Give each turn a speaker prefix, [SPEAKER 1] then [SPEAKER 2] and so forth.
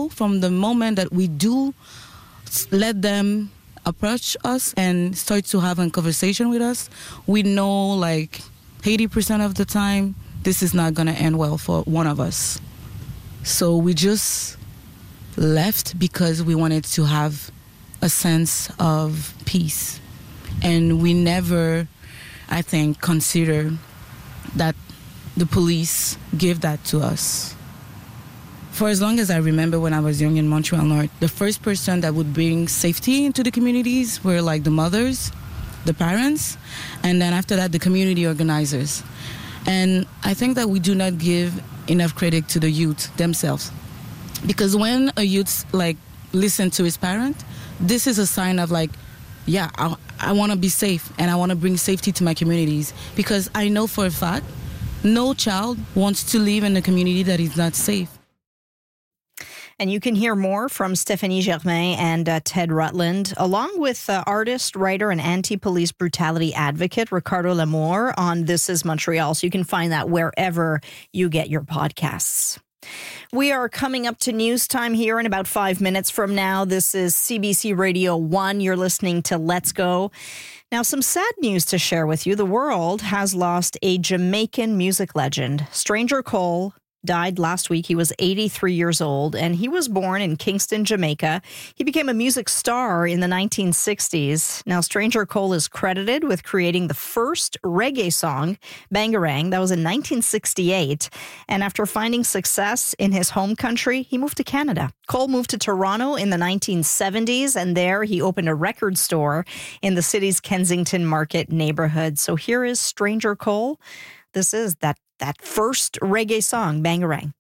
[SPEAKER 1] know from the moment that we do let them approach us and start to have a conversation with us, we know like 80% of the time this is not going to end well for one of us. So we just left because we wanted to have a sense of peace. And we never, I think, consider that the police give that to us. For as long as I remember when I was young in Montreal North, the first person that would bring safety into the communities were like the mothers, the parents, and then after that, the community organizers. And I think that we do not give enough credit to the youth themselves. Because when a youth like listen to his parent, this is a sign of like, yeah, I want to be safe and I want to bring safety to my communities. Because I know for a fact, no child wants to live in a community that is not safe.
[SPEAKER 2] And you can hear more from Stéphanie Germain and Ted Rutland, along with artist, writer, and anti-police brutality advocate Ricardo Lamour on This Is Montreal. So you can find that wherever you get your podcasts. We are coming up to news time here in about 5 minutes from now. This is CBC Radio 1. You're listening to Let's Go. Now, some sad news to share with you. The world has lost a Jamaican music legend. Stranger Cole died last week. He was 83 years old, and he was born in Kingston, Jamaica. He became a music star in the 1960s. Now, Stranger Cole is credited with creating the first reggae song, Bangarang. That was in 1968. And after finding success in his home country, he moved to Canada. Cole moved to Toronto in the 1970s, and there he opened a record store in the city's Kensington Market neighborhood. So here is Stranger Cole. This is that first reggae song, Bangarang.